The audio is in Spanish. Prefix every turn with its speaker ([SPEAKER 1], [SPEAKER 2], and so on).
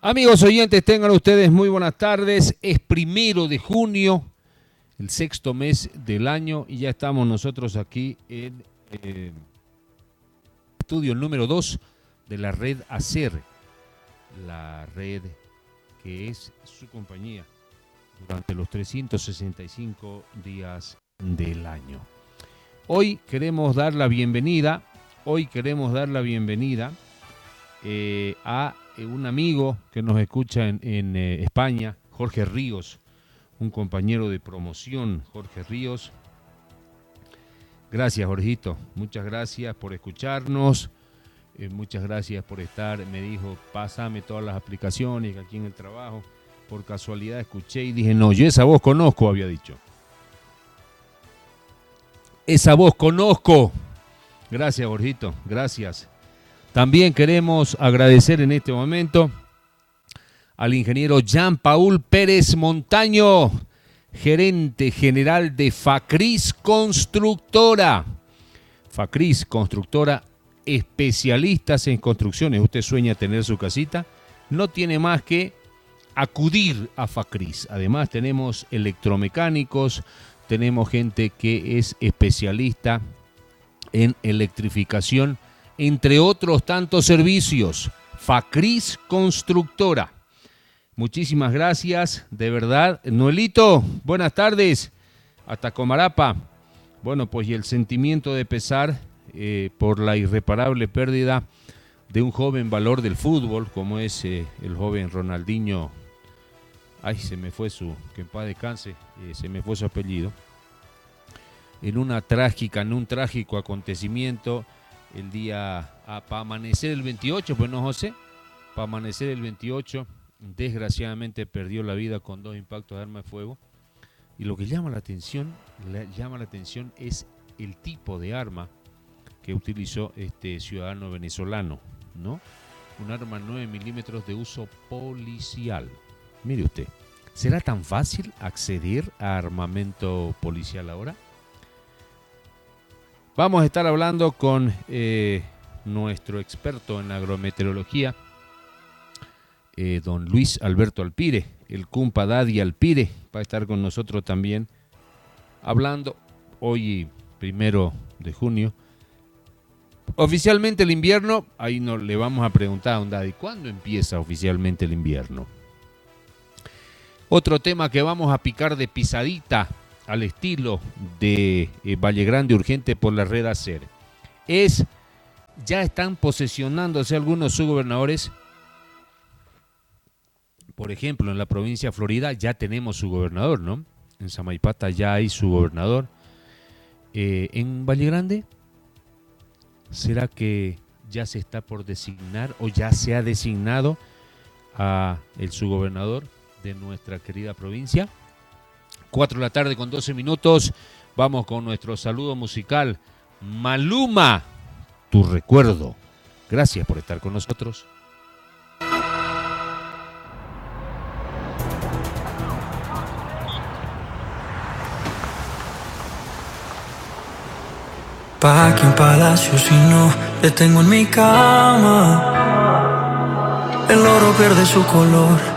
[SPEAKER 1] Amigos oyentes, tengan ustedes muy buenas tardes. Es 1 de junio, el sexto mes del año, y ya estamos nosotros aquí en estudio número 2 de la red ACER, la red que es su compañía durante los 365 días del año. Hoy queremos dar la bienvenida a un amigo que nos escucha en España, Jorge Ríos, un compañero de promoción, Jorge Ríos. Gracias, Jorgito, muchas gracias por escucharnos, muchas gracias por estar. Me dijo, pásame todas las aplicaciones que aquí en el trabajo. Por casualidad escuché y dije, no, yo esa voz conozco, había dicho. Esa voz conozco. Gracias, Jorgito, gracias. También queremos agradecer en este momento al ingeniero Jean-Paul Pérez Montaño, gerente general de Facris Constructora. Facris Constructora, especialistas en construcciones. Usted sueña tener su casita, no tiene más que acudir a Facris. Además tenemos electromecánicos, tenemos gente que es especialista en electrificación, entre otros tantos servicios. Facris Constructora. Muchísimas gracias, de verdad. Noelito, buenas tardes. Hasta Comarapa. Bueno, pues y el sentimiento de pesar por la irreparable pérdida de un joven valor del fútbol, como es el joven Ronaldinho. Ay, se me fue que en paz descanse, se me fue su apellido. En un trágico acontecimiento, el día, para amanecer el 28, pues no, José, para amanecer el 28, desgraciadamente perdió la vida con 2 impactos de arma de fuego. Y lo que llama la atención es el tipo de arma que utilizó este ciudadano venezolano, ¿no? Un arma 9 milímetros de uso policial. Mire usted, ¿será tan fácil acceder a armamento policial ahora? Vamos a estar hablando con nuestro experto en agrometeorología, don Luis Alberto Alpire, el Cumpa Daddy Alpire, va a estar con nosotros también hablando hoy 1 de junio. Oficialmente el invierno, ahí le vamos a preguntar a don Daddy, ¿cuándo empieza oficialmente el invierno? Otro tema que vamos a picar de pisadita al estilo de Valle Grande Urgente por la red ACER es, ya están posesionándose algunos subgobernadores. Por ejemplo, en la provincia de Florida ya tenemos su gobernador, ¿no? En Samaipata ya hay su gobernador. En Valle Grande, ¿será que ya se está por designar o ya se ha designado a el subgobernador de nuestra querida provincia? 4 de la tarde con 12 minutos. Vamos con nuestro saludo musical. Maluma, tu recuerdo. Gracias por estar con nosotros.
[SPEAKER 2] Pa' aquí en Palacio, si no te tengo en mi cama, el oro pierde su color.